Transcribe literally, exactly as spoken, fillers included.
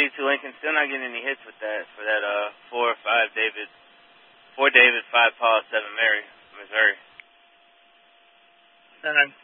eighty-two Lincoln, still not getting any hits with that for that uh four or five David, four David, five Paul, seven Mary, Missouri. Seven.